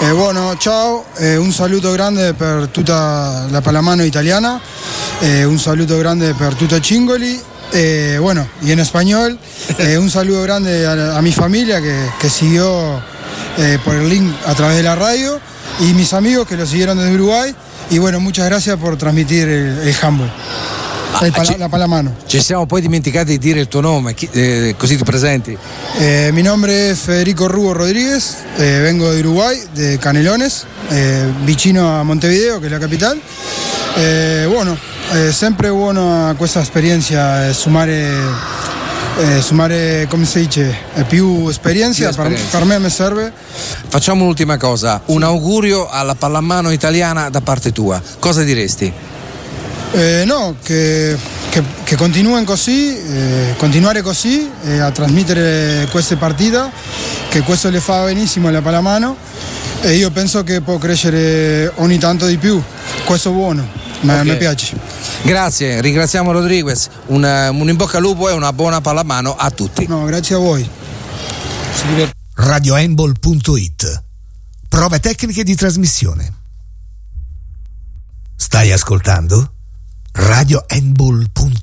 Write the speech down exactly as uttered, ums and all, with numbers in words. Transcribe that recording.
Eh, bueno, ciao, eh, un saluto grande per tutta la pallamano italiana, eh, un saluto grande per tutto Cingoli, eh, bueno, y en español, eh, un saludo grande a, a mi familia que, que siguió eh, por el link a través de la radio y mis amigos que lo siguieron desde Uruguay, y bueno, muchas gracias por transmitir el, el handball. Ah, pala, ci, la pallamano. Ci siamo poi dimenticati di dire il tuo nome, chi, eh, così ti presenti. Eh, mi nombre es Federico Rubo Rodríguez, eh, vengo de Uruguay, de Canelones, eh, vicino a Montevideo, che è la capital. Eh, bueno, eh, sempre buona questa esperienza, eh, sumare, eh, sumare, come si dice, eh, più esperienza, Più per, esperienza. per me mi serve. Facciamo un'ultima cosa, un augurio alla pallamano italiana da parte tua. Cosa diresti? Eh, no, che, che, che continuen così, eh, continuare così eh, a trasmettere queste partite, che questo le fa benissimo alla pallamano, e io penso che può crescere ogni tanto di più. Questo è buono, ma Ok. mi piace. Grazie, ringraziamo Rodriguez, un, un in bocca al lupo e una buona pallamano a tutti. No, grazie a voi. radio handball punto it. Prove tecniche di trasmissione. Stai ascoltando? radio handball punto it